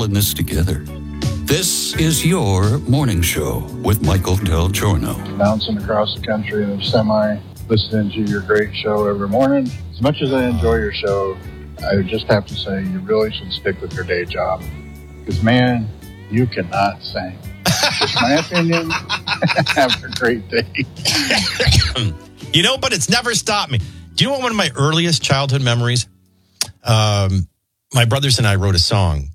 all in this together. This is your morning show with Michael Del Giorno. Bouncing across the country in a semi, listening to your great show every morning. As much as I enjoy your show, I just have to say you really should stick with your day job. Because, man, you cannot sing. Just my opinion. Have a great day. But it's never stopped me. Do you know what one of my earliest childhood memories? My brothers and I wrote a song